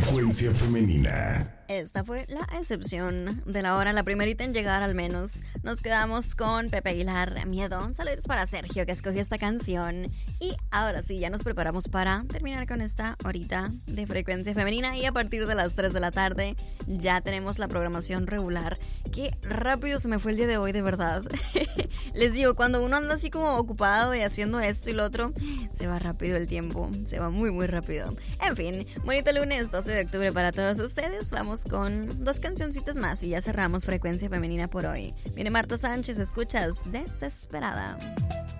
Frecuencia femenina. Esta fue la excepción de la hora, la primerita en llegar al menos. Nos quedamos con Pepe Aguilar, Miedo. Saludos para Sergio que escogió esta canción. Y ahora sí, ya nos preparamos para terminar con esta horita de Frecuencia Femenina. Y a partir de las 3 de la tarde ya tenemos la programación regular. Qué rápido se me fue el día de hoy, de verdad. Les digo, cuando uno anda así como ocupado y haciendo esto y lo otro, se va rápido el tiempo. Se va muy, muy rápido. En fin, bonito lunes 12 de octubre para todos ustedes. Vamos con 2 cancioncitas más y ya cerramos Frecuencia Femenina por hoy. Viene Marta Sánchez, escuchas Desesperada.